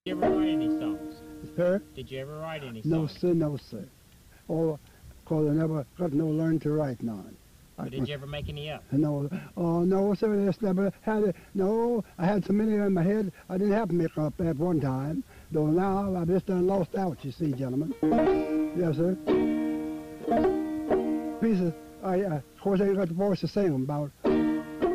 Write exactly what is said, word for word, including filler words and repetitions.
Did you ever write any songs? Sir? Did you ever write any songs? No, sir, no, sir. Oh, because I never got no learn to write none. But did you ever make any up? No, oh, no, sir, I just never had it. No, I had so many in my head, I didn't have to make up at one time. Though now I've just done lost out, you see, gentlemen. Yes, sir. Pieces, I, uh, of course, I ain't got the voice to sing them about.